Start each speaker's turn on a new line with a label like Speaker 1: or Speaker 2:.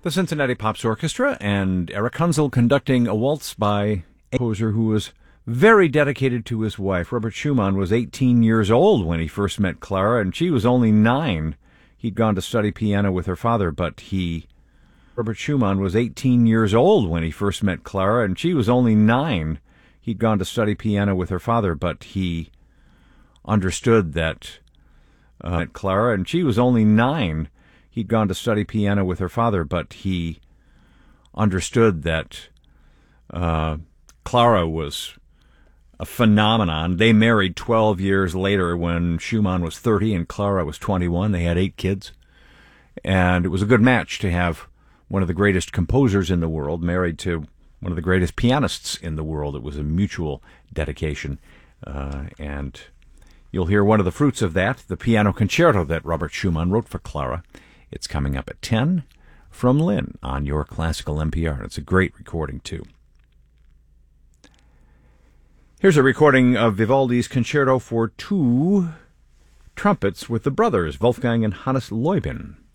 Speaker 1: The Cincinnati Pops Orchestra and Eric Hunzel conducting a waltz by a composer who was very dedicated to his wife. Robert Schumann was 18 years old when he first met Clara, and she was only 9. He'd gone to study piano with her father, but Robert Schumann was 18 years old when he first met Clara, and she was only 9. He'd gone to study piano with her father, but he understood that Clara, and she was only 9. He'd gone to study piano with her father, but he understood that Clara was a phenomenon. They married 12 years later when Schumann was 30 and Clara was 21. They had 8 kids. And it was a good match to have one of the greatest composers in the world married to one of the greatest pianists in the world. It was a mutual dedication. And you'll hear one of the fruits of that, the piano concerto that Robert Schumann wrote for Clara. It's coming up at 10 from Lynn on your Classical NPR. It's a great recording, too. Here's a recording of Vivaldi's Concerto for 2 trumpets with the brothers, Wolfgang and Hannes Leubin.